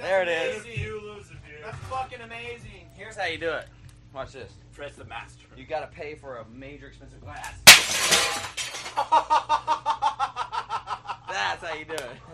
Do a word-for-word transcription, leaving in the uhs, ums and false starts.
There it is. You lose it, dude. That's fucking amazing. Here's how you do it. Watch this. Fred's the master. You gotta pay for a major expensive glass. That's how you do it.